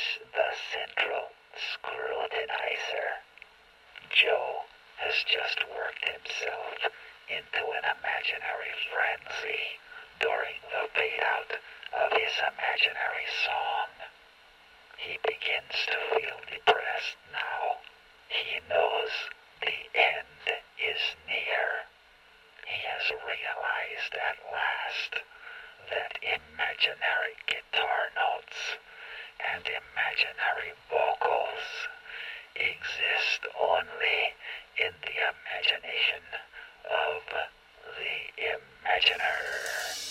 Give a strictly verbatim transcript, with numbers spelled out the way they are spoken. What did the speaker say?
the central scrutinizer. Joe has just worked himself into an imaginary frenzy during the fade-out of his imaginary song. He begins to feel depressed now. He knows the end is near. He has realized at last that imaginary guitar notes and imaginary vocals exist only in the imagination of the imaginer.